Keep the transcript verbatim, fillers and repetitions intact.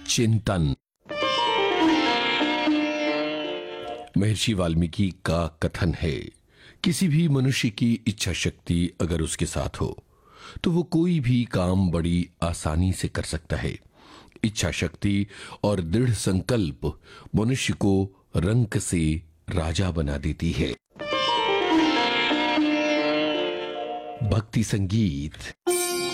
चिंतन। महर्षि वाल्मीकि का कथन है, किसी भी मनुष्य की इच्छा शक्ति अगर उसके साथ हो तो वो कोई भी काम बड़ी आसानी से कर सकता है। इच्छा शक्ति और दृढ़ संकल्प मनुष्य को रंक से राजा बना देती है। भक्ति संगीत।